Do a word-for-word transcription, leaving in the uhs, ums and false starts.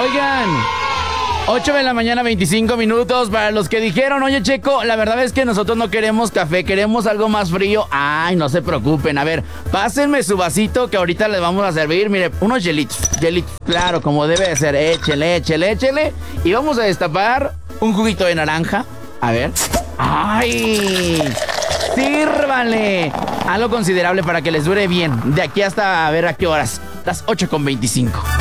Oigan, ocho de la mañana, veinticinco minutos. Para los que dijeron, oye, Checo, la verdad es que nosotros no queremos café, queremos algo más frío. Ay, no se preocupen. A ver, pásenme su vasito que ahorita les vamos a servir. Mire, unos hielitos, hielitos. Claro, como debe de ser. Échele, échele, échele. Y vamos a destapar un juguito de naranja. A ver. ¡Ay! ¡Sírvanle! Algo considerable para que les dure bien. De aquí hasta a ver a qué horas. Las ocho con veinticinco.